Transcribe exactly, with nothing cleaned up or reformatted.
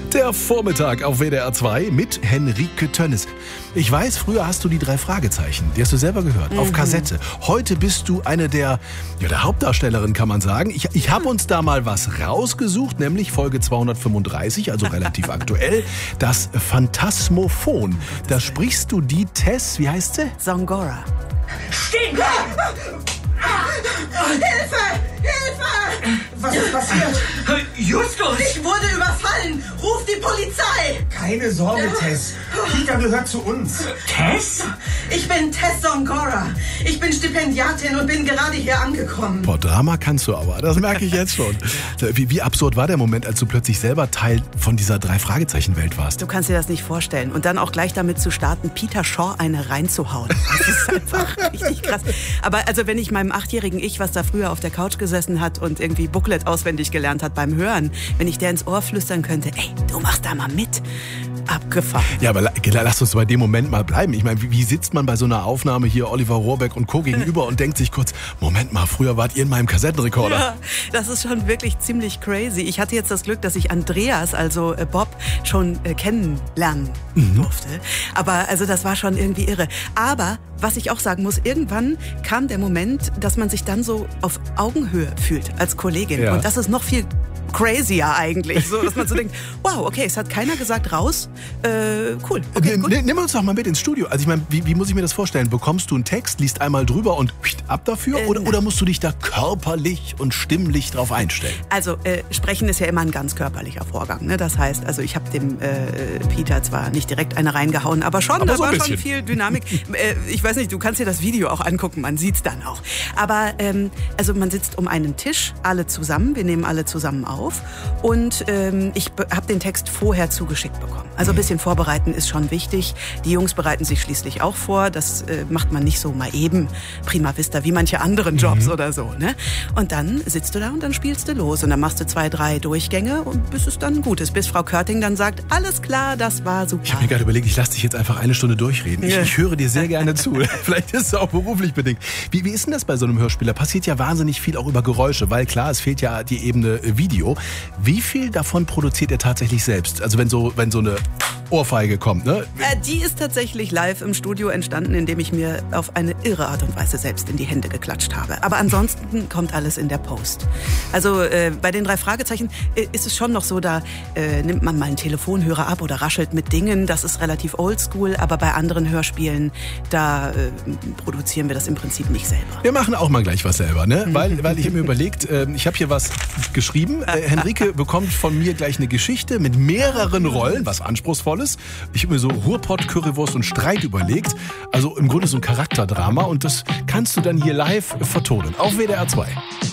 Der Vormittag auf W D R zwei mit Henrike Tönnes. Ich weiß, früher hast du die drei Fragezeichen, die hast du selber gehört, mhm. auf Kassette. Heute bist du eine der, ja, der Hauptdarstellerin, kann man sagen. Ich, ich habe uns da mal was rausgesucht, nämlich Folge zweihundertfünfunddreißig, also relativ aktuell, das Phantasmophon. Da sprichst du die Tess, wie heißt sie? Zongora. Stehen bleiben! Hilfe! Hilfe! Was ist passiert? Justus! Ich wurde überfallen! Ruf die Polizei! Keine Sorge, Tess. Peter gehört zu uns. Tess? Ich bin Tess Zongora. Ich bin Stipendiatin und bin gerade hier angekommen. Boah, Drama kannst du aber, das merke ich jetzt schon. Wie, wie absurd war der Moment, als du plötzlich selber Teil von dieser Drei-Fragezeichen-Welt warst? Du kannst dir das nicht vorstellen. Und dann auch gleich damit zu starten, Peter Shaw eine reinzuhauen. Das ist einfach richtig krass. Aber also wenn ich meinem achtjährigen Ich, was da früher auf der Couch gesessen hat und irgendwie Booklet auswendig gelernt hat beim Hören, wenn ich der ins Ohr flüstern könnte, ey, du machst da mal mit. Abgefahren. Ja, aber lass uns bei dem Moment mal bleiben. Ich meine, wie, wie sitzt man bei so einer Aufnahme hier Oliver Rohrbeck und Co. gegenüber und denkt sich kurz, Moment mal, früher wart ihr in meinem Kassettenrekorder. Ja, das ist schon wirklich ziemlich crazy. Ich hatte jetzt das Glück, dass ich Andreas, also äh, Bob, schon äh, kennenlernen mhm. durfte. Aber also das war schon irgendwie irre. Aber was ich auch sagen muss, irgendwann kam der Moment, dass man sich dann so auf Augenhöhe fühlt als Kollegin. Ja. Und das ist noch viel crazier eigentlich, so dass man so denkt, wow, okay, es hat keiner gesagt raus, äh, cool. Okay, N- Nimm uns doch mal mit ins Studio. Also ich meine, wie, wie muss ich mir das vorstellen? Bekommst du einen Text, liest einmal drüber und ab dafür? Äh, oder, oder musst du dich da körperlich und stimmlich drauf einstellen? Also äh, Sprechen ist ja immer ein ganz körperlicher Vorgang. Ne? Das heißt, also ich habe dem äh, Peter zwar nicht direkt eine reingehauen, aber schon, aber da so war schon viel Dynamik. äh, ich weiß nicht, du kannst dir das Video auch angucken, man sieht's dann auch. Aber ähm, also man sitzt um einen Tisch, alle zusammen, wir nehmen alle zusammen auf. Und ähm, ich be- habe den Text vorher zugeschickt bekommen. Also ein bisschen vorbereiten ist schon wichtig. Die Jungs bereiten sich schließlich auch vor. Das äh, macht man nicht so mal eben prima vista wie manche anderen Jobs mhm. oder so. Ne? Und dann sitzt du da und dann spielst du los. Und dann machst du zwei, drei Durchgänge und bis es dann gut ist. Bis Frau Körting dann sagt, alles klar, das war super. Ich habe mir gerade überlegt, ich lasse dich jetzt einfach eine Stunde durchreden. Ich, ich höre dir sehr gerne zu. Vielleicht ist es auch beruflich bedingt. Wie, wie ist denn das bei so einem Hörspiel? Da passiert ja wahnsinnig viel auch über Geräusche. Weil klar, es fehlt ja die Ebene Video. Wie viel davon produziert er tatsächlich selbst? Also wenn so, wenn so eine Ohrfeige kommt, ne? Äh, die ist tatsächlich live im Studio entstanden, indem ich mir auf eine irre Art und Weise selbst in die Hände geklatscht habe. Aber ansonsten kommt alles in der Post. Also äh, bei den drei Fragezeichen äh, ist es schon noch so, da äh, nimmt man mal einen Telefonhörer ab oder raschelt mit Dingen. Das ist relativ oldschool, aber bei anderen Hörspielen, da äh, produzieren wir das im Prinzip nicht selber. Wir machen auch mal gleich was selber, ne? Weil, weil ich habe mir überlegt, äh, ich habe hier was geschrieben. Äh, Henrike bekommt von mir gleich eine Geschichte mit mehreren Rollen, was Anspruchsvolles. Ich habe mir so Ruhrpott, Currywurst und Streit überlegt. Also im Grunde so ein Charakterdrama und das kannst du dann hier live vertonen. Auf W D R zwei.